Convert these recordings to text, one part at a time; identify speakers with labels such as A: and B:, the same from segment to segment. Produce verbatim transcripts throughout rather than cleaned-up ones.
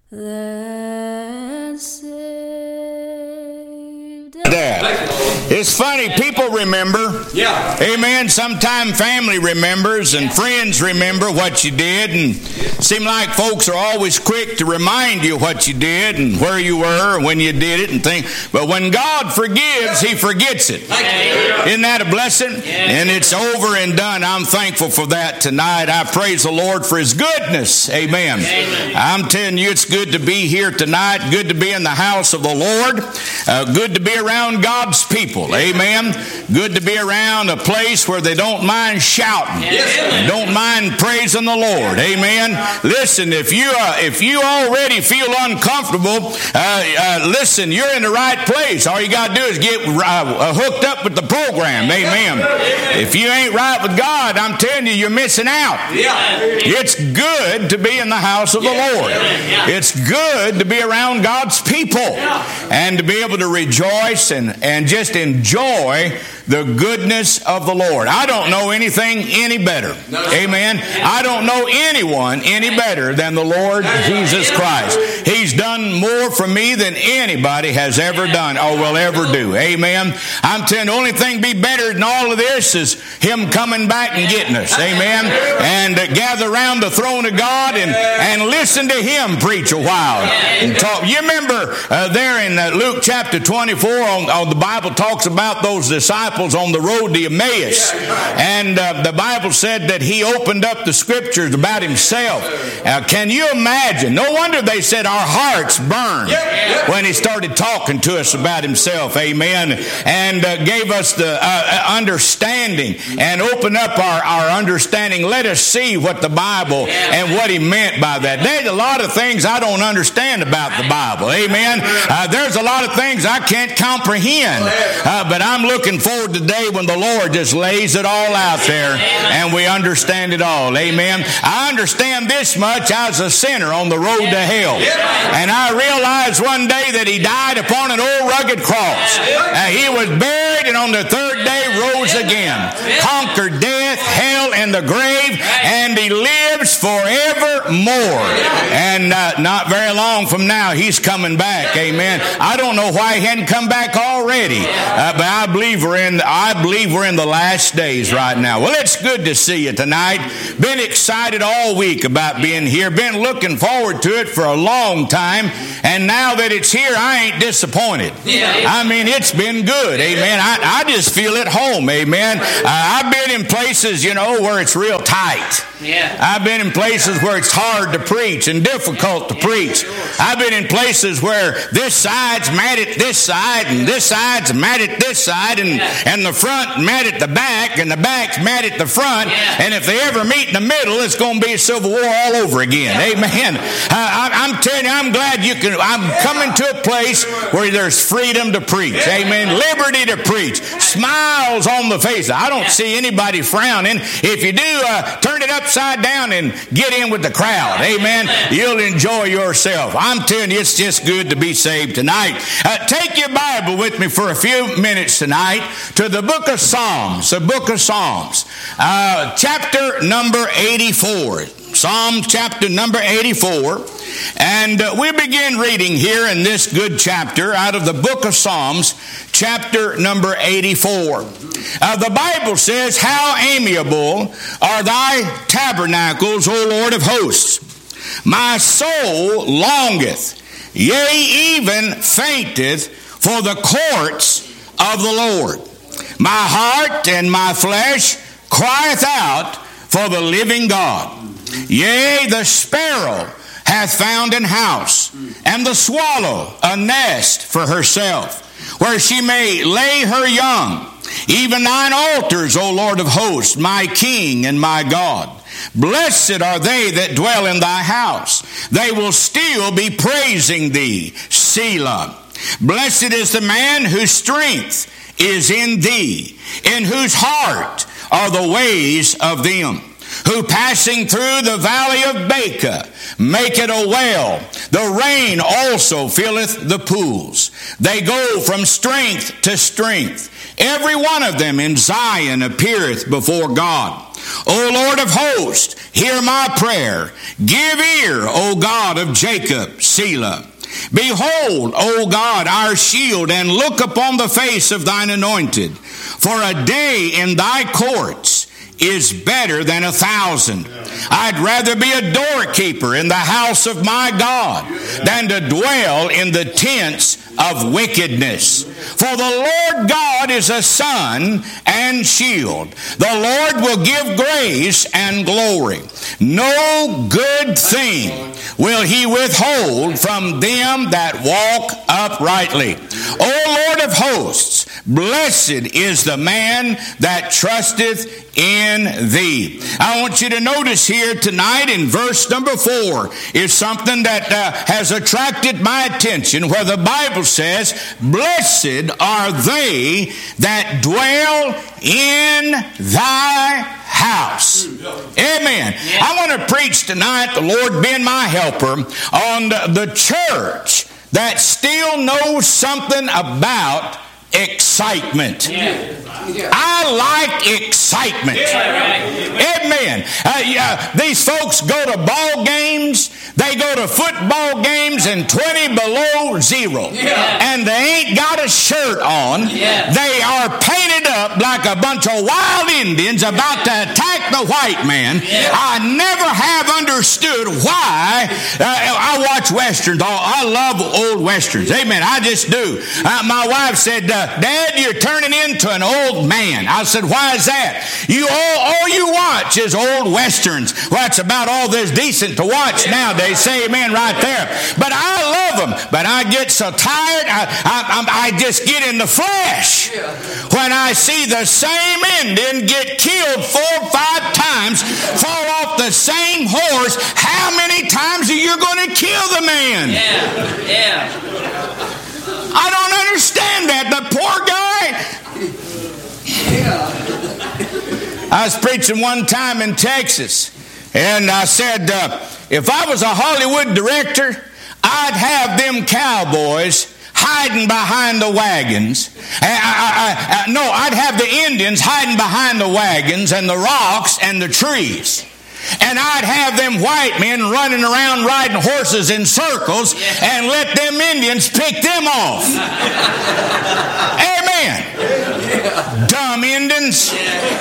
A: that saved us.
B: It's funny, people remember.
C: Yeah.
B: Amen. Sometime family remembers and friends remember what you did, and seem like folks are always quick to remind you what you did and where you were and when you did it and things. But when God forgives, He forgets it. Isn't that a blessing? And it's over and done. I'm thankful for that tonight. I praise the Lord for His goodness. Amen. I'm telling you, it's good to be here tonight. Good to be in the house of the Lord. Uh, good to be around God's people. Amen. Good to be around a place where they don't mind shouting. Don't mind praising the Lord. Amen. Listen, if you uh, if you already feel uncomfortable, uh, uh, listen, you're in the right place. All you got to do is get uh, hooked up with the program. Amen. If you ain't right with God, I'm telling you, you're missing out. It's good to be in the house of the Lord. It's good to be around God's people and to be able to rejoice and, and just enjoy the goodness of the Lord. I don't know anything any better. Amen. I don't know anyone any better than the Lord Jesus Christ. He's done more for me than anybody has ever done or will ever do. Amen. I'm telling you, the only thing be better than all of this is Him coming back and getting us. Amen. And uh, gather around the throne of God and, and listen to Him preach a while and talk. You remember uh, there in uh, Luke chapter twenty-four, on, on the Bible talks about those disciples on the road to Emmaus, and uh, the Bible said that He opened up the scriptures about Himself. Uh, can you imagine? No wonder they said our hearts burned when He started talking to us about Himself. Amen. And uh, gave us the uh, understanding and opened up our, our understanding. Let us see what the Bible and what He meant by that. There's a lot of things I don't understand about the Bible. Amen. Uh, there's a lot of things I can't comprehend, uh, but I'm looking forward to the day when the Lord just lays it all out there and we understand it all. Amen. I understand this much. I was a sinner on the road to hell, and I realized one day that He died upon an old rugged cross. Uh, he was buried, and on the third day rose again, conquered death, hell, and the grave, and He lives forevermore. And uh, not very long from now, He's coming back. Amen. I don't know why He hadn't come back already, uh, but I believe we're in. I believe we're in the last days right now. Well, it's good to see you tonight. Been excited all week about being here. Been looking forward to it for a long time. And now that it's here, I ain't disappointed. I mean, it's been good. Amen. I, I just feel at home. Amen. Uh, I've been in places, you know, where it's real tight. I've been in places where it's hard to preach and difficult to preach. I've been in places where this side's mad at this side and this side's mad at this side, and and the front mad at the back, and the back's mad at the front, and if they ever meet in the middle, it's going to be a civil war all over again. Amen. Uh, I, I'm telling you, I'm glad you can. I'm coming to a place where there's freedom to preach. Amen. Liberty to preach. Smiles on the face. I don't see anybody frowning. If you do, uh, turn it upside down and get in with the crowd. Amen. You'll enjoy yourself. I'm telling you, it's just good to be saved tonight. Uh, take your Bible with me for a few minutes tonight to the book of Psalms, the book of Psalms, uh, chapter number eighty-four. Psalm chapter number eighty-four. And uh, we begin reading here in this good chapter out of the book of Psalms, chapter number eighty-four. Uh, the Bible says, "How amiable are thy tabernacles, O Lord of hosts! My soul longeth, yea, even fainteth for the courts of the Lord. My heart and my flesh crieth out for the living God. Yea, the sparrow hath found an house, and the swallow a nest for herself, where she may lay her young. Even thine altars, O Lord of hosts, my King and my God. Blessed are they that dwell in thy house. They will still be praising thee. Selah. Blessed is the man whose strength is in thee, in whose heart are the ways of them, who passing through the valley of Baca make it a well. The rain also filleth the pools. They go from strength to strength. Every one of them in Zion appeareth before God. O Lord of hosts, hear my prayer. Give ear, O God of Jacob, Selah. Behold, O God, our shield, and look upon the face of thine anointed. For a day in thy courts is better than a thousand. I'd rather be a doorkeeper in the house of my God than to dwell in the tents of wickedness. For the Lord God is a sun and shield. The Lord will give grace and glory. No good thing will he withhold from them that walk uprightly. O Lord of hosts, blessed is the man that trusteth in thee. I want you to notice here tonight in verse number four is something that uh, has attracted my attention, where the Bible says, blessed are they that dwell in thy house. Amen. I want to preach tonight, the Lord being my helper, on the church that still knows something about excitement. Yeah. I like excitement. Yeah. Amen. Uh, yeah, these folks go to ball games, they go to football games and twenty below zero. Yeah. And they ain't got a shirt on. Yeah. They are painted up like a bunch of wild Indians about to attack the white man. Yeah. I never have understood why. Uh, I watch westerns. I love old westerns. Amen. I just do. Uh, my wife said, uh, Dad, you're turning into an old man. I said, why is that? You all, all you watch is old westerns. Well, that's about all there's decent to watch nowadays. Say amen right there. But I love them. But I get so tired, I, I, I just get in the flesh when I see the same Indian get killed four or five times, fall off the same horse. How many times are you going to kill the man?
A: Yeah, yeah.
B: I don't understand that. The poor guy. I was preaching one time in Texas, and I said, uh, if I was a Hollywood director, I'd have them cowboys hiding behind the wagons. I, I, I, no, I'd have the Indians hiding behind the wagons and the rocks and the trees. And I'd have them white men running around riding horses in circles and let them Indians pick them off. Amen. Dumb Indians.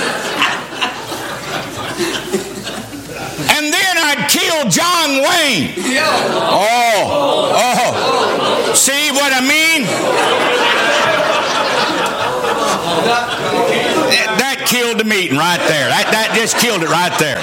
B: And then I'd kill John Wayne. Oh, oh. See what I mean? That killed the meeting right there. That, that just killed it right there.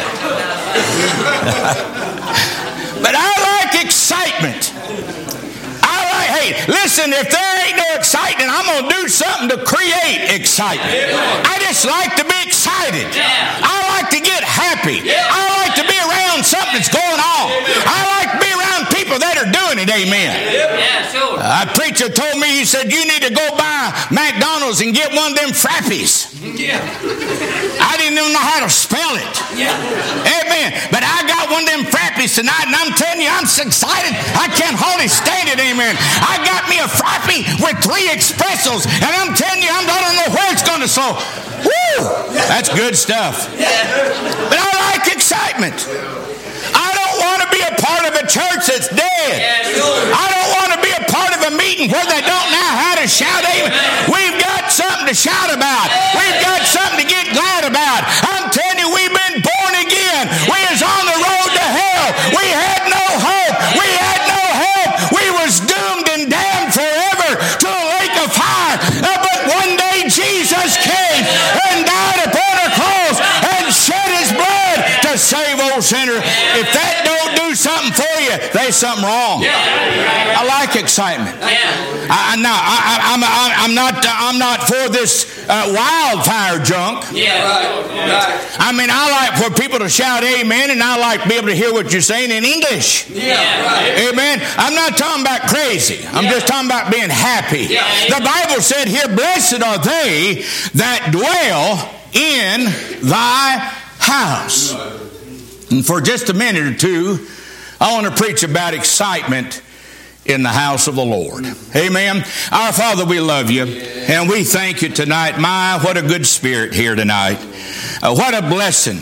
B: But I like excitement. I like, hey, listen, if there ain't no excitement, I'm going to do something to create excitement. I just like to be excited. I like to get happy. I like to be around something that's going on. I like to be around people that are doing it. Amen.
A: Yeah, sure.
B: A preacher told me, he said, you need to go buy McDonald's and get one of them Frappies.
A: Yeah.
B: I didn't even know how to spell it.
A: Yeah.
B: Amen. But I got one of them Frappies tonight, and I'm telling you, I'm so excited, I can't hardly stand it. Amen. I got me a Frappie with three espressos, and I'm telling you, I don't know where it's going to slow. Woo! That's good stuff. But I like excitement. I don't want to be a part of a church that's dead. I don't want to be a part of a meeting where they don't know how to shout. Amen. We've got something to shout about. We've got something to get glad about. I'm telling you, we've been born again. We was on the road to hell. We had no hope. We had no help. We was doomed and damned forever to a lake of fire. Uh, but one day Jesus came and died upon a cross and shed his blood to save old sinner. If that don't do something for you, there's something wrong. I like excitement. I, I, no, I, I'm, I'm not. I'm not for this uh, wildfire junk.
A: Yeah, right.
B: I mean, I like for people to shout amen, and I like to be able to hear what you're saying in English.
A: Yeah, right.
B: Amen. I'm not talking about crazy. I'm yeah. just talking about being happy. Yeah. The Bible said here, blessed are they that dwell in thy house. And for just a minute or two, I want to preach about excitement in the house of the Lord. Amen. Our Father, we love you, and we thank you tonight. My, what a good spirit here tonight. Uh, what a blessing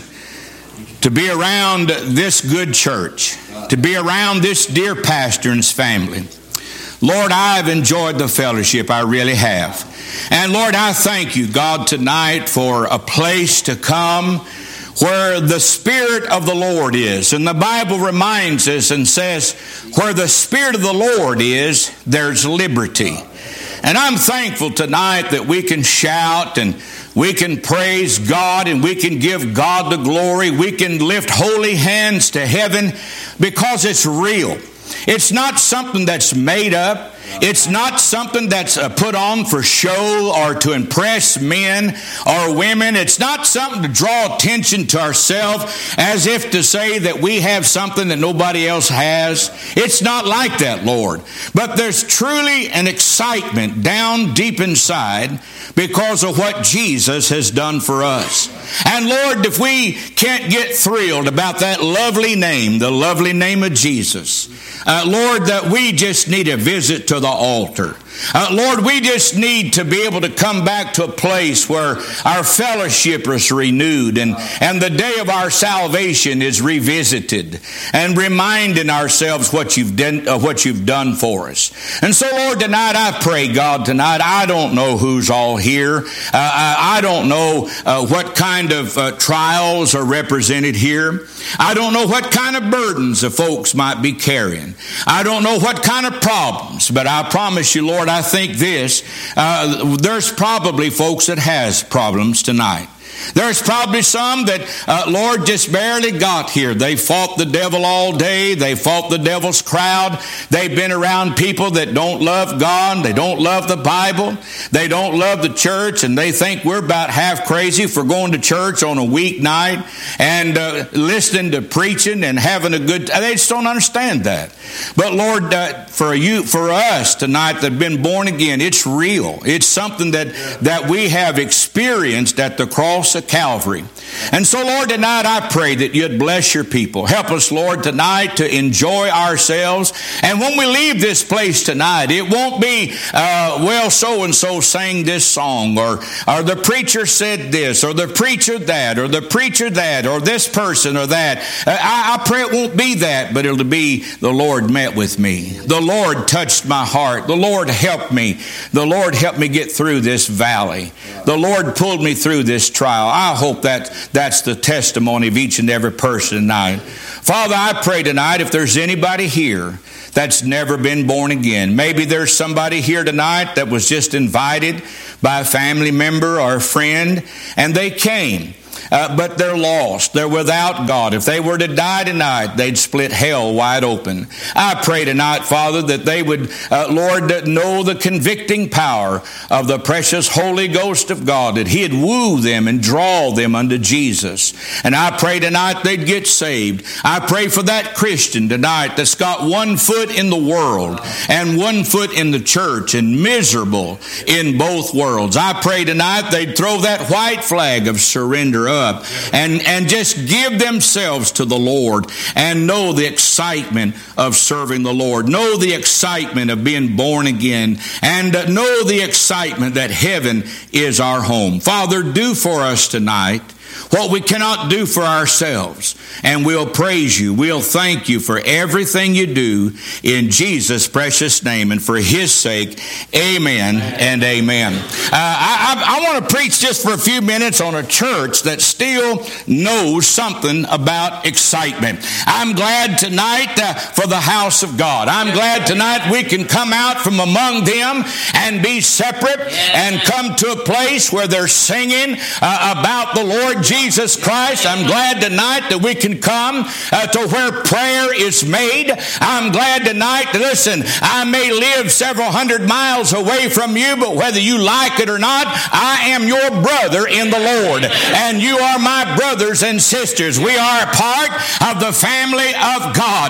B: to be around this good church, to be around this dear pastor and his family. Lord, I've enjoyed the fellowship, I really have. And Lord, I thank you, God, tonight for a place to come where the Spirit of the Lord is. And the Bible reminds us and says, where the Spirit of the Lord is, there's liberty. And I'm thankful tonight that we can shout and we can praise God and we can give God the glory. We can lift holy hands to heaven because it's real. It's not something that's made up. It's not something that's put on for show or to impress men or women. It's not something to draw attention to ourselves as if to say that we have something that nobody else has. It's not like that, Lord. But there's truly an excitement down deep inside because of what Jesus has done for us. And Lord, if we can't get thrilled about that lovely name, the lovely name of Jesus, uh, Lord, that we just need a visit to the altar. Uh, Lord, we just need to be able to come back to a place where our fellowship is renewed and, and the day of our salvation is revisited and reminding ourselves what you've done, uh, what you've done for us. And so, Lord, tonight I pray, God, tonight, I don't know who's all here. Uh, I, I don't know uh, what kind of uh, trials are represented here. I don't know what kind of burdens the folks might be carrying. I don't know what kind of problems, but I promise you, Lord, I think this, uh, there's probably folks that has problems tonight. There's probably some that, uh, Lord, just barely got here. They fought the devil all day. They fought the devil's crowd. They've been around people that don't love God. They don't love the Bible. They don't love the church. And they think we're about half crazy for going to church on a weeknight and uh, listening to preaching and having a good time. They just don't understand that. But Lord, uh, for you, for us tonight that have been born again, it's real. It's something that, that we have experienced at the cross of Calvary. And so, Lord, tonight I pray that you'd bless your people. Help us, Lord, tonight to enjoy ourselves. And when we leave this place tonight, it won't be, uh, well, so-and-so sang this song, or, or the preacher said this, or the preacher that, or the preacher that, or this person or that. I, I pray it won't be that, but it'll be the Lord met with me. The Lord touched my heart. The Lord helped me. The Lord helped me get through this valley. The Lord pulled me through this trial. I hope that that's the testimony of each and every person tonight. Father, I pray tonight if there's anybody here that's never been born again. Maybe there's somebody here tonight that was just invited by a family member or a friend, and they came. Uh, but they're lost. They're without God. If they were to die tonight, they'd split hell wide open. I pray tonight, Father, that they would, uh, Lord, know the convicting power of the precious Holy Ghost of God, that He'd woo them and draw them unto Jesus. And I pray tonight they'd get saved. I pray for that Christian tonight that's got one foot in the world and one foot in the church and miserable in both worlds. I pray tonight they'd throw that white flag of surrender up and, and just give themselves to the Lord and know the excitement of serving the Lord. Know the excitement of being born again, and know the excitement that heaven is our home. Father, do for us tonight what we cannot do for ourselves. And we'll praise you. We'll thank you for everything you do in Jesus' precious name. And for His sake, amen and amen. Uh, I, I, I want to preach just for a few minutes on a church that still knows something about excitement. I'm glad tonight uh, for the house of God. I'm glad tonight we can come out from among them and be separate and come to a place where they're singing uh, about the Lord Jesus Christ. I'm glad tonight that we can come uh, to where prayer is made. I'm glad tonight that, listen, I may live several hundred miles away from you, but whether you like it or not, I am your brother in the Lord, and you are my brothers and sisters. We are a part of the family of God. Uh,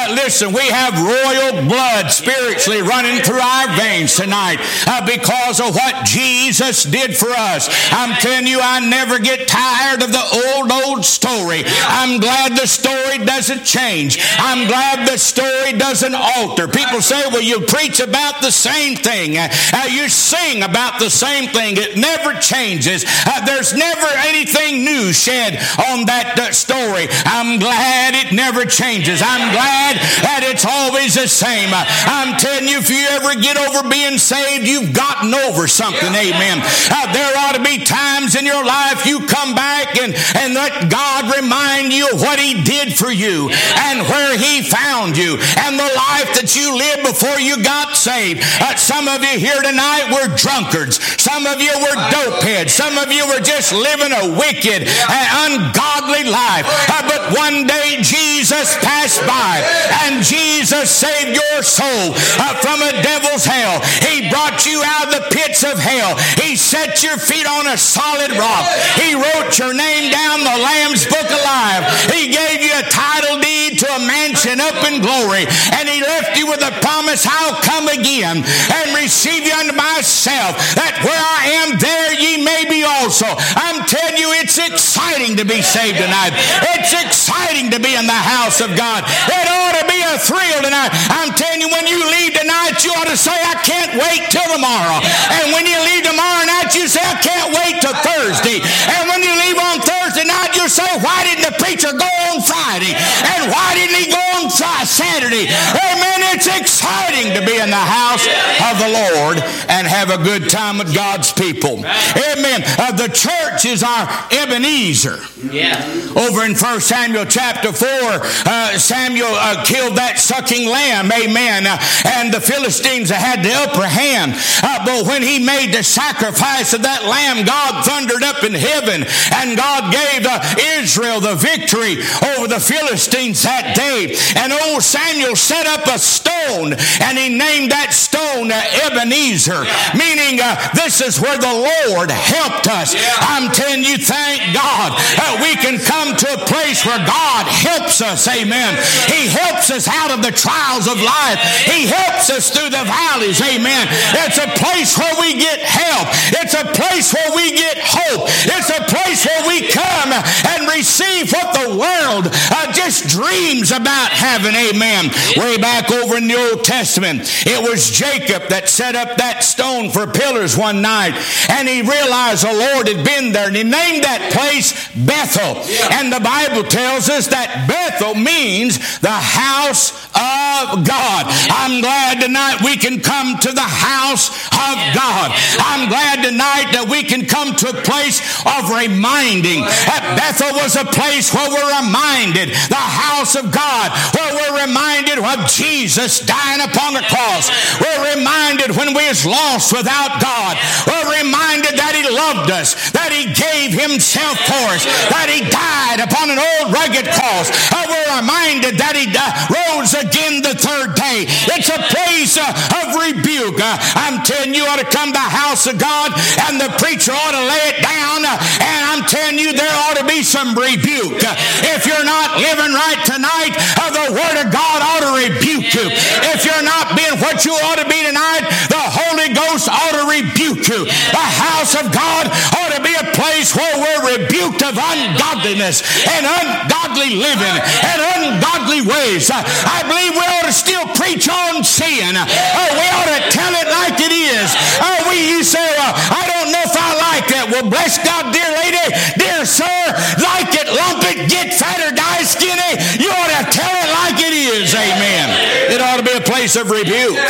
B: Uh, listen, we have royal blood spiritually running through our veins tonight uh, because of what Jesus did for us. I'm telling you, I never get tired of the old, old story. I'm glad the story doesn't change. I'm glad the story doesn't alter. People say, well, you preach about the same thing. Uh, you sing about the same thing. It never changes. Uh, there's never anything new shed on that uh, story. I'm glad it never changes. I'm glad that it's always the same. Uh, I'm telling you, if you ever get over being saved, you've gotten over something. Amen. Uh, there ought to be times in your life you come back and, and let God remind you of what He did for you and where He found you and the life that you lived before you got saved. Uh, some of you here tonight were drunkards. Some of you were dopeheads. Some of you were just living a wicked and ungodly life. Uh, but one day Jesus passed by and Jesus saved your soul uh, from a devil's hell. He brought you out of the pits of hell. He set your feet on a solid rock. He wrote your name down the Lamb's Book of Life. He gave you a title deed to a mansion up in glory. And He left you with a promise, I'll come again and receive you unto myself, that where I am, there ye may be also. I'm telling you, it's exciting to be saved tonight. It's exciting to be in the house of God. It ought to be a thrill tonight. I'm telling you, when you leave tonight, you ought to say, I can't wait till tomorrow. And when you leave tomorrow night, you say, I can't wait till Thursday. And when you leave on Thursday night, you say, why didn't the preacher go on Friday? And why didn't he go on Friday, Saturday? Amen. It's exciting to be in the house of the Lord and have a good time with God's people. Amen. Uh, the church is our Ebenezer.
A: Yeah.
B: Over in First Samuel chapter four, uh, Samuel uh, killed that sucking lamb. Amen. Uh, and the Philistines had the upper hand. Uh, but when he made the sacrifice of that lamb, God thundered up in heaven and God gave uh, Israel the victory over the Philistines that day. And old Samuel set up a stone and he named that stone uh, Ebenezer, meaning uh, this is where the Lord helped us. I'm telling you, thank God uh, we can come to a place where God helps us. Amen. He helps us out of the trials of life. He helps us through the valleys. Amen. It's a place where we get help. It's a place where we get hope. It's a place where we come and receive what the world uh, just dreams about having. Amen. Way back over in the Old Testament, it was Jacob that set up that stone for pillars one night, and he realized the Lord had been there, and he named that place Bethel. And the Bible tells us that Bethel means the house of God. I'm glad tonight we can come to the house of God. I'm glad tonight that we can come to a place of reminding. That Bethel was a place where we're reminded, the house of God, where we're reminded of Jesus dying upon the cross. We're reminded when we was lost without God. We're reminded that He loved us, that He gave Himself for us, that He died upon an old rugged cross. We're reminded that He rose again the third day. It's a place of rebuke. I'm telling you, you ought to come to the house of God and the preacher ought to lay it down, and I'm telling you, there ought to be some rebuke. If you're not living right tonight, the Word of God ought to rebuke you. If you're not being what you ought to be tonight, the Holy Ghost ought to rebuke you. The house of God ought to be a place where we're rebuked of ungodliness and ungodly living and ungodly ways. I believe we ought to still preach on sin. Uh, we ought to tell it like it is. Uh, we you say, uh, I don't know if I like that. Well, bless God, dear lady, dear sir, like it, lump it, get fat or die skinny. You ought to tell it like it is. Amen. It ought to be a place of rebuke.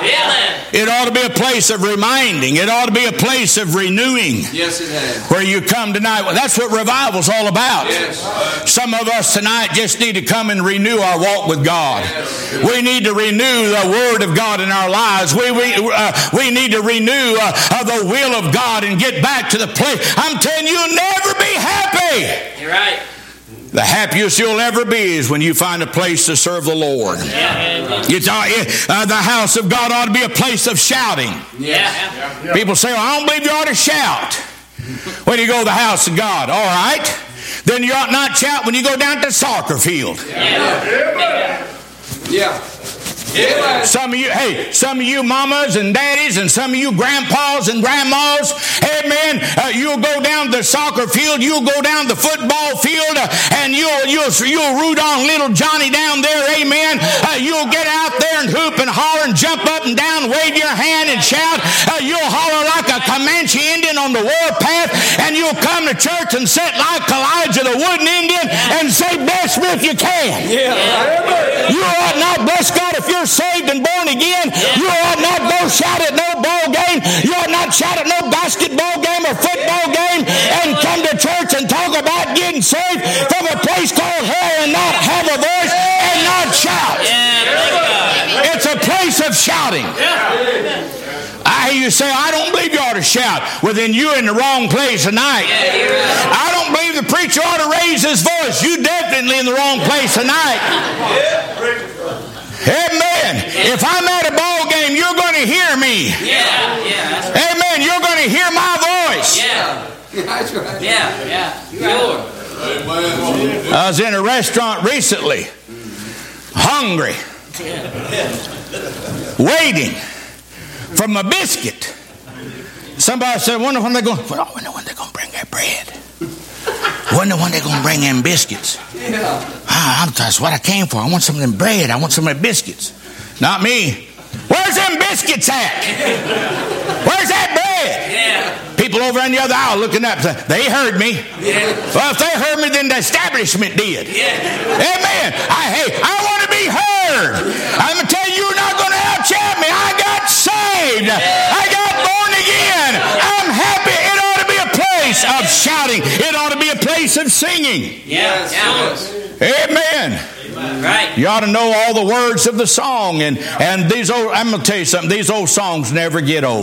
B: It ought to be a place of reminding. It ought to be a place of renewing.
C: Yes, it has.
B: Where you come tonight. Well, that's what revival's all about.
C: Yes.
B: Some of us tonight just need to come and renew our walk with God.
C: Yes.
B: We need to renew the Word of God in our lives. We we, uh, we need to renew uh, uh, the will of God and get back to the place. I'm telling you, you'll never be happy.
A: You're right.
B: The happiest you'll ever be is when you find a place to serve the Lord.
A: Yeah.
B: It's, uh, uh, the house of God ought to be a place of shouting.
A: Yeah.
B: Yeah. People say, well, I don't believe you ought to shout when you go to the house of God. All right. Then you ought not shout when you go down to the soccer field.
A: Yeah.
C: Yeah.
A: Yeah. Yeah.
B: Some of you, hey, some of you mamas and daddies and some of you grandpas and grandmas, amen, uh, you'll go down to the soccer field, you'll go down the football field, uh, and you'll, you'll, you'll root on little Johnny down there, amen. Uh, you'll get out there and hoop and holler and jump up and down, wave your hand and shout. Uh, you'll holler like a Comanche Indian on the warpath, and you'll come to church and sit like Elijah the wooden Indian and say, bless me if you can.
A: Yeah.
B: You ought not, bless God, if you're saved and born again, you ought not go shout at no ball game. You ought not shout at no basketball game or football game and come to church and talk about getting saved from a place called hell and not have a voice and not shout. It's a place of shouting. I hear you say, I don't believe you ought to shout. Well, then you're in the wrong place tonight. I don't believe the preacher ought to raise his voice. You're definitely in the wrong place tonight. Amen. If I'm at a ball game, you're going to hear me.
A: Yeah, yeah.
B: Amen. You're going to hear my voice.
A: Yeah. That's right. Yeah, yeah. Sure.
B: I was in a restaurant recently, hungry, waiting for my biscuit. Somebody said, I wonder when they're going, well, I wonder when they're going to bring that bread. I wonder when they're going to bring them biscuits.
A: Yeah.
B: Ah, I'm, that's what I came for. I want some of them bread. I want some of them biscuits. Not me. Where's them biscuits at? Where's that bread?
A: Yeah.
B: People over on the other aisle looking up. They heard me.
A: Yeah.
B: Well, if they heard me, then the establishment did.
A: Yeah.
B: Amen. I, hey, I want to be heard. I'm going to tell you, you're not going to out-shout me. I got saved. I got born again. I'm happy. It ought to be a place of shouting. It ought to be a place of singing.
A: Yes. Yes.
B: Amen.
A: Right.
B: You ought to know all the words of the song. And, and these old, I'm going to tell you something, these old songs never get old.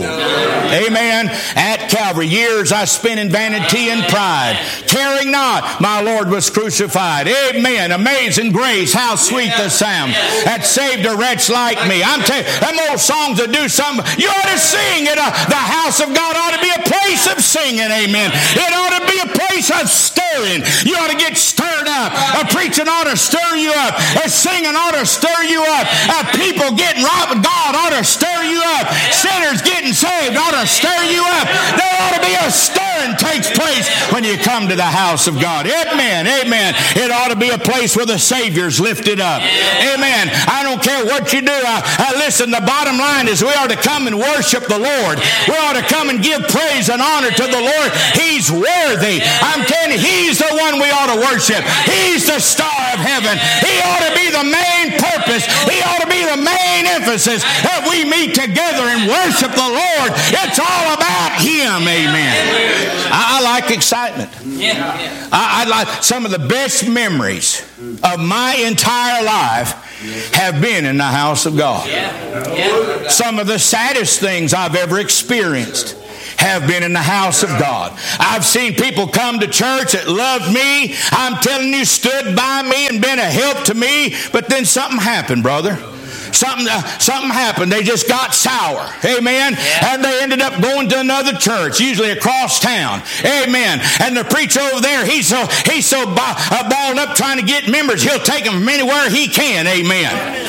B: Amen. At Calvary, years I spent in vanity and pride, caring not my Lord was crucified. Amen. Amazing grace, how sweet the sound that saved a wretch like me. I'm telling you, them old songs that do something, you ought to sing it. Uh, the house of God ought to be a place of singing. Amen. It ought to be a place of stirring. You ought to get stirred up. A preaching ought to stir you up. A singing ought to stir you up. A people getting right with God ought to stir you up. Sinners getting saved ought to stir you up. There ought to be a stirring takes place when you come to the house of God. Amen. Amen. It ought to be a place where the Savior's lifted up. Amen. I don't care what you do. I, I listen, the bottom line is we ought to come and worship the Lord. We ought to come and give praise and honor to the Lord. He's worthy. I'm telling you, He's the one we ought to worship. He's the star of heaven. He ought to be the main purpose. He ought to be the main emphasis that we meet together and worship the Lord. It's all about Him. Amen. I, I like excitement.
A: Yeah.
B: I, I like some of the best memories of my entire life have been in the house of God.
A: Yeah. Yeah.
B: Some of the saddest things I've ever experienced have been in the house of God. I've seen people come to church that loved me. I'm telling you, stood by me and been a help to me. But then something happened, brother. Something, uh, something happened. They just got sour. Amen.
A: Yeah.
B: And they ended up going to another church, usually across town. Amen. And the preacher over there, he's so he's so ba- uh, balled up trying to get members, he'll take them from anywhere he can. Amen.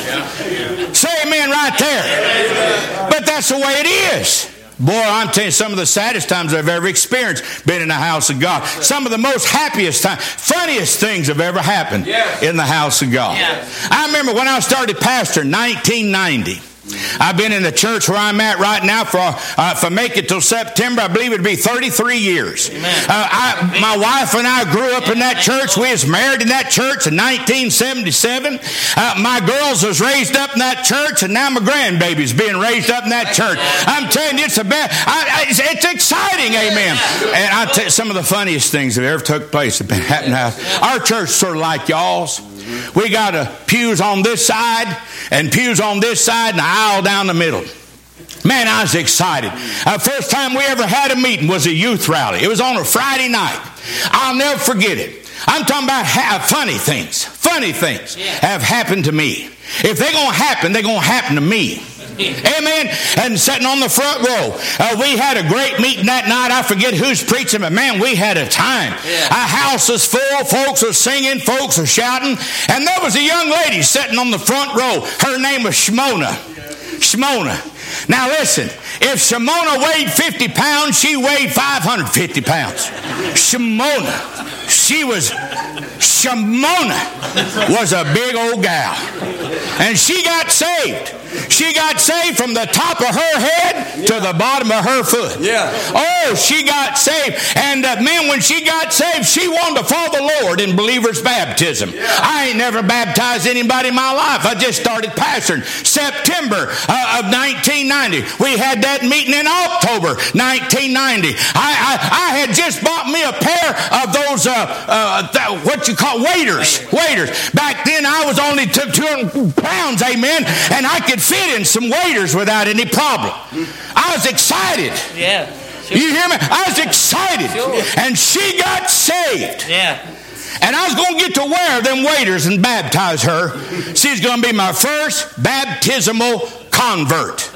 B: Yeah. Say amen right there. But that's the way it is. Boy, I'm telling you, some of the saddest times I've ever experienced been in the house of God. Some of the most happiest times, funniest things have ever happened
A: yes.
B: in the house of God.
A: Yes.
B: I remember when I started pastor in nineteen ninety. I've been in the church where I'm at right now for, uh, if I make it till September, I believe it'd be thirty-three years. Uh, I, my wife and I grew up in that church. We was married in that church in nineteen seventy-seven. Uh, my girls was raised up in that church, and now my grandbaby's being raised up in that church. I'm telling you, it's a bad, I, I, it's, it's exciting, amen. And I tell you, some of the funniest things that ever took place have been happening. Our church sort of like y'all's. We got a pews on this side and pews on this side and an aisle down the middle. Man, I was excited. Uh, first time we ever had a meeting was a youth rally. It was on a Friday night. I'll never forget it. I'm talking about ha- funny things. Funny things have happened to me. If they're going to happen, they're going to happen to me. Amen. And sitting on the front row. Uh, we had a great meeting that night. I forget who's preaching, but man, we had a time.
A: Yeah.
B: Our house was full. Folks were singing. Folks were shouting. And there was a young lady sitting on the front row. Her name was Shimona. Shimona. Now listen, if Shimona weighed fifty pounds, she weighed five hundred fifty pounds. Shimona. She was, Shimona was a big old gal. And she got saved. She got saved from the top of her head to the bottom of her foot.
C: Yeah.
B: Oh, she got saved. And uh, man, when she got saved, she wanted to follow the Lord in believer's baptism.
C: Yeah.
B: I ain't never baptized anybody in my life. I just started pastoring. September uh, of nineteen ninety. We had that meeting in October nineteen ninety. I, I, I had just bought me a pair of those, uh, uh, th- what you call, waders. Waders. Back then, I was only two hundred pounds, amen, and I could fit in some waders without any problem. I was excited.
A: Yeah. Sure.
B: You hear me? I was excited.
A: Sure.
B: And she got saved.
A: Yeah.
B: And I was going to get to wear them waders and baptize her. She's going to be my first baptismal convert.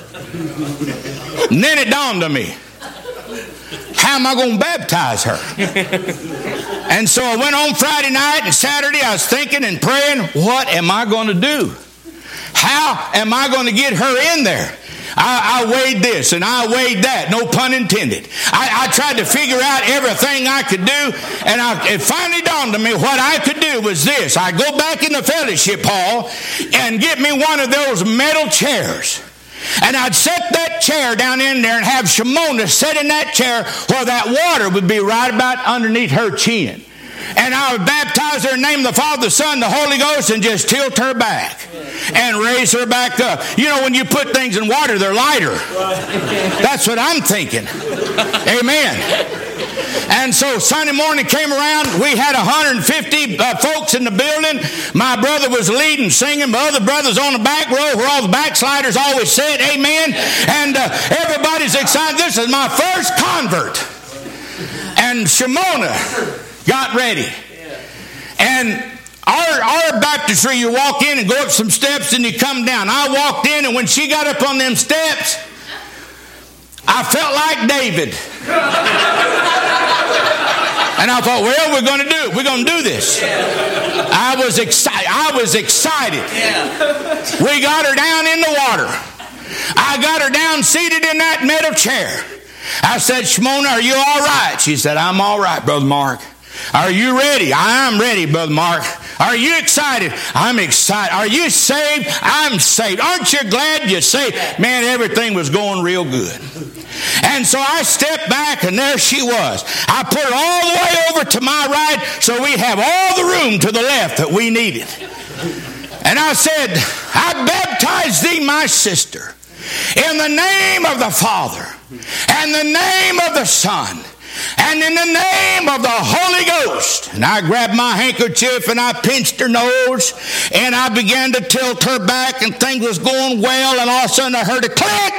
B: And then it dawned on me, how am I going to baptize her? And so I went on Friday night and Saturday. I was thinking and praying, what am I going to do? How am I going to get her in there? I, I weighed this and I weighed that, no pun intended. I, I tried to figure out everything I could do, and I, it finally dawned on me what I could do was this. I go back in the fellowship hall and get me one of those metal chairs. And I'd set that chair down in there and have Shimona sit in that chair where that water would be right about underneath her chin. And I would baptize her in the name of the Father, the Son, the Holy Ghost, and just tilt her back and raise her back up. You know, when you put things in water, they're lighter. That's what I'm thinking. Amen. And so Sunday morning came around. We had one hundred fifty uh, folks in the building. My brother was leading, singing. My other brothers on the back row where all the backsliders always said amen. And uh, everybody's excited. This is my first convert. And Shimona got ready. And our, our baptistry, you walk in and go up some steps and you come down. I walked in, and when she got up on them steps, I felt like David. And I thought, well, we're going to do it. We're going to do this. I was excited. I was excited. We got her down in the water. I got her down seated in that metal chair. I said, Shimona, are you all right? She said, I'm all right, Brother Mark. Are you ready? I am ready, Brother Mark. Are you excited? I'm excited. Are you saved? I'm saved. Aren't you glad you're saved? Man, everything was going real good. And so I stepped back, and there she was. I put her all the way over to my right, so we have all the room to the left that we needed. And I said, I baptize thee, my sister, in the name of the Father, and the name of the Son, and in the name of the Holy Ghost. And I grabbed my handkerchief and I pinched her nose, and I began to tilt her back, and things was going well, and all of a sudden I heard a click.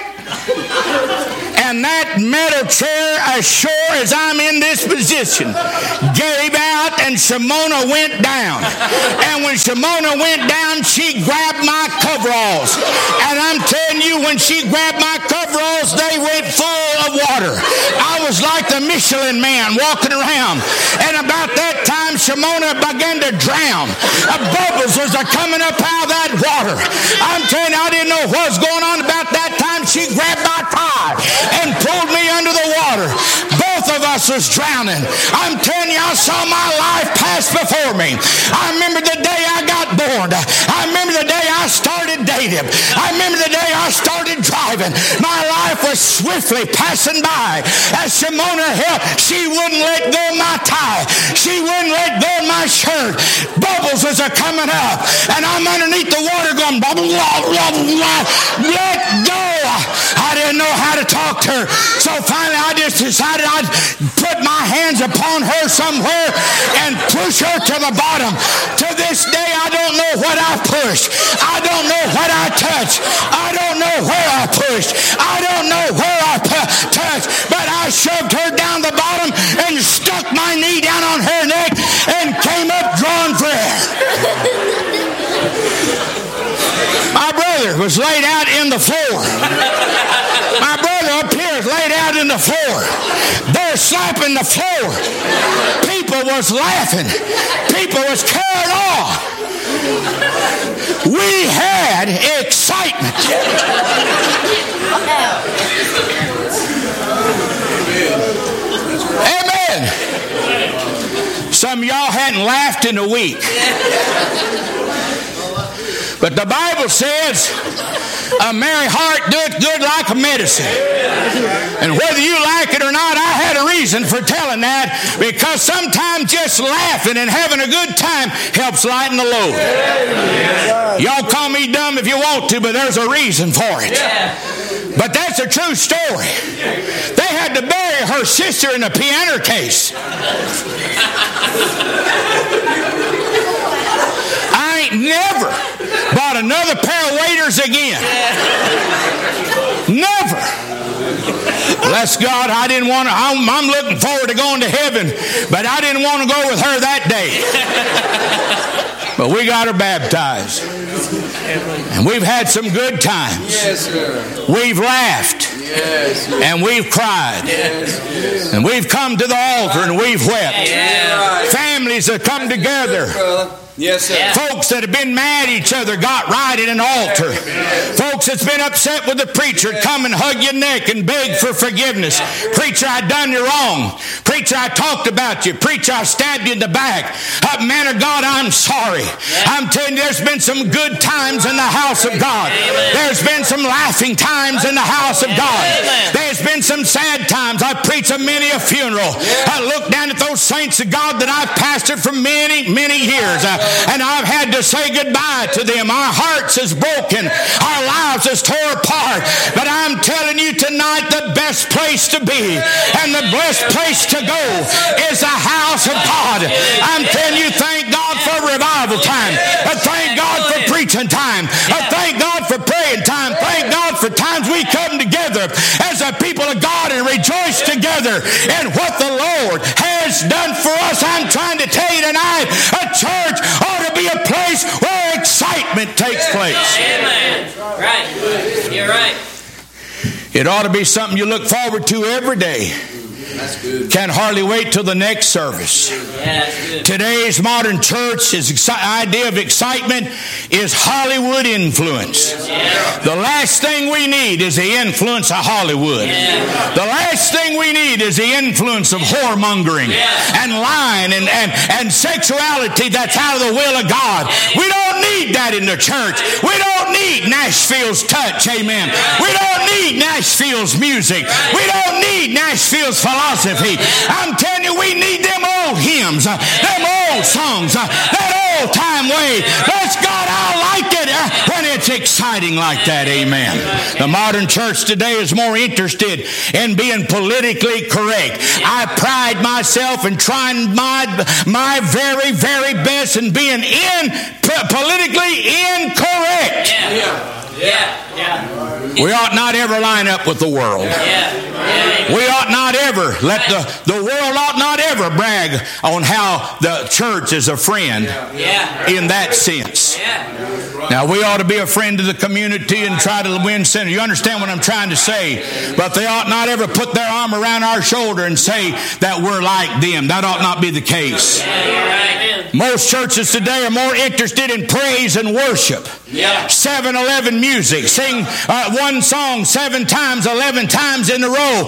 B: And that metal chair, as sure as I'm in this position, gave out, and Shimona went down. And when Shimona went down, she grabbed my coveralls. And I'm telling you, when she grabbed my coveralls, they went full of water. I was like the Michelin man walking around. And about that time, Shimona began to drown. A bubbles was coming up out of that water. I'm telling you, I didn't know what was going on. About that time, she grabbed my tie and pulled me under the water. Both of us was drowning. I'm telling you, I saw my life pass before me. I remember the day I got born. I remember the day I started dating. I remember the day I started driving. My life was swiftly passing by. As Shimona helped, she wouldn't let go of my tie. She wouldn't let go of my shirt. Bubbles was a coming up, and I'm underneath the water going, blah, blah, blah, blah, blah. Let go. I didn't know how to talk to her. So finally I just decided I'd put my hands upon her somewhere and push her to the bottom. To this day, I don't know what I pushed. I don't know what I touched. I don't know where I pushed. I don't know where I pu- touched. But I shoved her down the bottom and stuck my knee down on her neck and came up drawing for air. My brother, brother was laid out in the floor. My brother up here is laid out in the floor. They're slapping the floor. People was laughing. People was carried off. We had excitement. Amen. Some of y'all hadn't laughed in a week. But the Bible says, a merry heart doeth good like a medicine. And whether you like it or not, I had a reason for telling that, because sometimes just laughing and having a good time helps lighten the load. Y'all call me dumb if you want to, but there's a reason for it. But that's a true story. They had to bury her sister in a piano case. I ain't never bought another pair of waders again. Never. Bless God, I didn't want to, I'm, I'm looking forward to going to heaven, but I didn't want to go with her that day. But we got her baptized. And we've had some good times.
C: Yes, sir.
B: We've laughed.
C: Yes.
B: And we've cried.
C: Yes.
B: And we've come to the altar and we've wept.
C: Yeah.
B: Families have come together.
C: Yes, sir.
B: Folks that have been mad at each other got right at an altar. Folks that's been upset with the preacher come and hug your neck and beg for forgiveness. Preacher, I done you wrong. Preacher, I talked about you. Preacher, I stabbed you in the back. Uh, man of God, I'm sorry. I'm telling you, there's been some good times in the house of God. There's been some laughing times in the house of God. There's been some sad times. I've preached a many a funeral. I look down at those saints of God that I've pastored for many, many years. Uh, And I've had to say goodbye to them. Our hearts is broken. Our lives is tore apart. But I'm telling you tonight, the best place to be and the blessed place to go is the house of God. I'm telling you, thank God for revival time. Uh, thank God for preaching time. Uh, thank God for praying time. Thank God for times we come together as a people of God and rejoice together in what the Lord has done for us. I'm trying to tell you tonight, a church ought to be a place where excitement takes place.
A: Amen. Right. You're right.
B: It ought to be something you look forward to every day.
C: That's good.
B: Can't hardly wait till the next service.
A: Yeah, that's good.
B: Today's modern church's exci- idea of excitement is Hollywood influence.
A: Yeah.
B: The last thing we need is the influence of Hollywood.
A: Yeah.
B: The last thing we need is the influence of whoremongering
A: Yeah.
B: and lying and, and, and sexuality that's out of the will of God. We don't need that in the church. We don't need Nashville's touch, amen. We don't need Nashville's music. We don't need Nashville's philosophy. I'm telling you, we need them old hymns, uh, them old songs, uh, that old time way. Bless God, I like it uh, when it's exciting like that, amen. The modern church today is more interested in being politically correct. I pride myself in trying my, my very, very best in being in politically incorrect.
A: Yeah. Yeah. Yeah.
B: We ought not ever line up with the world.
A: Yeah.
B: We ought not ever let the, the world ought not ever brag on how the church is a friend
A: Yeah.
B: in that sense.
A: Yeah.
B: Now, we ought to be a friend to the community and try to win sinners. You understand what I'm trying to say? But they ought not ever put their arm around our shoulder and say that we're like them. That ought not be the case.
A: Yeah, you're right.
B: Most churches today are more interested in praise and worship.
A: Yeah.
B: seven eleven music. Sing uh, one song seven times, eleven times in a row.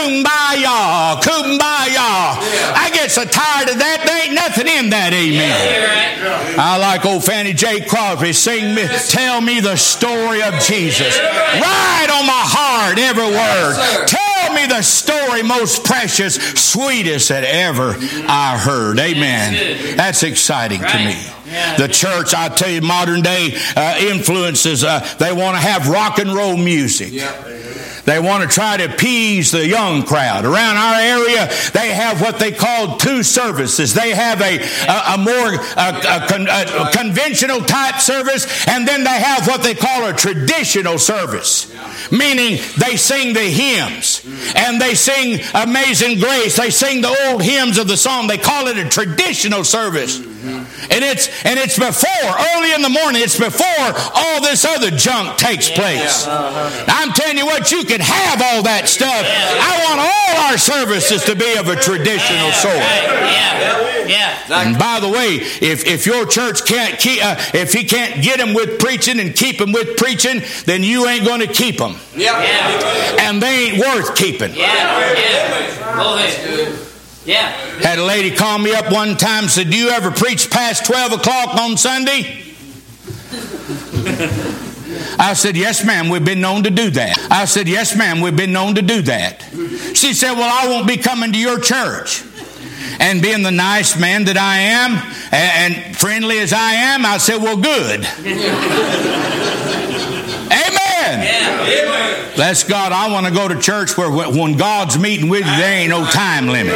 B: Kumbaya, kumbaya. I get so tired of that. There ain't nothing in that, amen.
A: You're right.
B: I like old Fannie J. Crosby. Sing me, tell me the story of Jesus. Right on my heart, every word. Tell me the story most precious, sweetest that ever I heard. Amen. That's exciting to me. The church, I tell you, modern day uh, influences, uh, they want to have rock and roll music. They want to try to appease the young crowd. Around our area, they have what they call two services. They have a, a, a more a, a con, a conventional type service, and then they have what they call a traditional service. Meaning they sing the hymns, and they sing Amazing Grace. They sing the old hymns of the song. They call it a traditional service. And it's and it's before, early in the morning, it's before all this other junk takes place. I'm telling you what, you can have all that stuff. I want all our services to be of a traditional sort.
A: Yeah. Yeah.
B: And by the way, if, if your church can't keep, uh, if he can't get them with preaching and keep them with preaching, then you ain't going to keep them.
C: Yeah.
B: And they ain't worth keeping.
A: Yeah. Yeah. Go ahead. Yeah.
B: Had a lady call me up one time and said, do you ever preach past twelve o'clock on Sunday? I said, yes, ma'am, we've been known to do that. I said, yes, ma'am, we've been known to do that. She said, well, I won't be coming to your church. And being the nice man that I am and friendly as I am, I said, well, good. Amen.
A: Yeah.
B: Bless God, I want to go to church where when God's meeting with you, there ain't no time limit.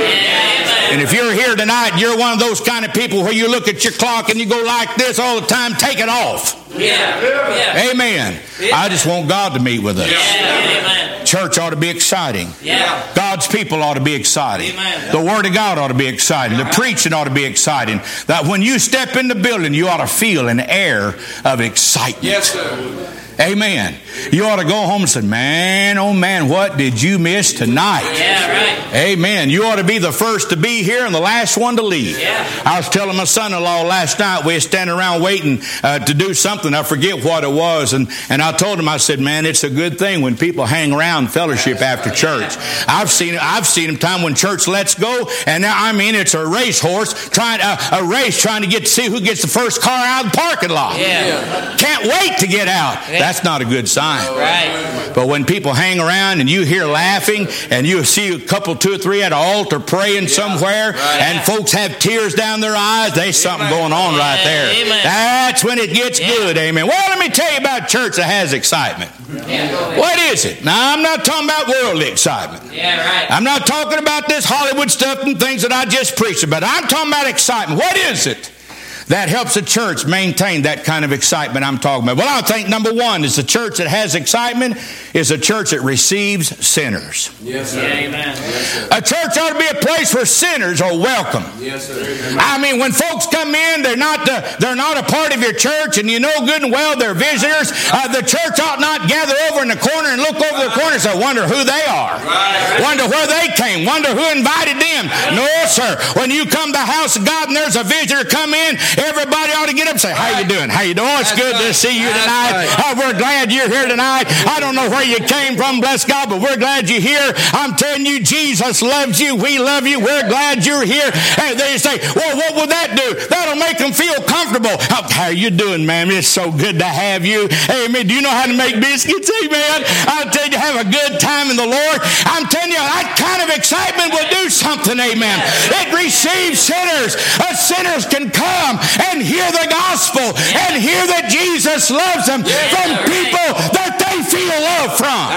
B: And if you're here tonight, you're one of those kind of people where you look at your clock and you go like this all the time, take it off.
A: Yeah. Yeah.
B: Amen. I just want God to meet with us.
A: Yeah. Amen.
B: Church ought to be exciting.
A: Yeah.
B: God's people ought to be exciting.
A: Amen.
B: The Word of God ought to be exciting. The preaching ought to be exciting. That when you step in the building, you ought to feel an air of excitement.
C: Yes, sir.
B: Amen. You ought to go home and say, man, oh man, what did you miss tonight?
A: Yeah, right.
B: Amen. You ought to be the first to be here and the last one to leave.
A: Yeah.
B: I was telling my son-in-law last night, we were standing around waiting uh, to do something. I forget what it was. And, and I told him, I said, man, it's a good thing when people hang around fellowship after church. I've seen I've seen them time when church lets go. And now, I mean, it's a racehorse, trying uh, a race trying to get to see who gets the first car out of the parking lot.
A: Yeah.
B: Can't wait to get out.
A: Yeah.
B: That's not a good sign.
A: Right.
B: But when people hang around and you hear laughing and you see a couple, two or three at an altar praying yeah, somewhere
C: right.
B: and folks have tears down their eyes, there's something going on
A: yeah,
B: right there.
A: Amen.
B: That's when it gets yeah. good. Amen. Well, let me tell you about a church that has excitement.
A: Yeah.
B: What is it? Now, I'm not talking about worldly excitement.
A: Yeah, right.
B: I'm not talking about this Hollywood stuff and things that I just preached about. I'm talking about excitement. What is it that helps a church maintain that kind of excitement I'm talking about? Well, I think number one is a church that has excitement is a church that receives sinners.
C: Yes, sir.
A: Yeah, amen.
C: Yes, sir.
B: A church ought to be a place where sinners are welcome.
C: Yes, sir.
B: I mean, when folks come in, they're not the, they're not a part of your church, and you know good and well they're visitors. Uh, the church ought not gather over in the corner and look over the corner and say, wonder who they are.
C: Right.
B: Wonder where they came. Wonder who invited them. No, sir. When you come to the house of God and there's a visitor come in, everybody ought to get up and say, how you doing? How you doing? Oh, it's
C: That's
B: good
C: right.
B: to see you
C: That's
B: tonight.
C: right.
B: Oh, we're glad you're here tonight. I don't know where you came from, bless God, but we're glad you're here. I'm telling you, Jesus loves you. We love you. We're glad you're here. And they say, well, what would that do? That'll make them feel comfortable. How, how you doing, man? It's so good to have you. Amen. Do you know how to make biscuits? Amen. I'll tell you, have a good time in the Lord. I'm telling you, that kind of excitement will do something. Amen. It receives sinners. Uh, sinners can come and hear the gospel and hear that Jesus loves them from people that they feel love from.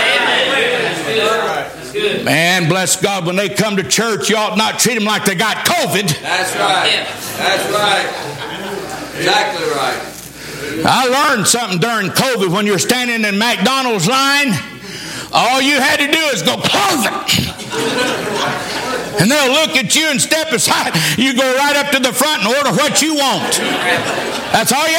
A: That's good.
B: Man, bless God, when they come to church, you ought not treat them like they got COVID.
C: That's right. That's right. Exactly right.
B: I learned something during COVID when you're standing in McDonald's line. All you had to do is go, close it. And they'll look at you and step aside. You go right up to the front and order what you want. That's all you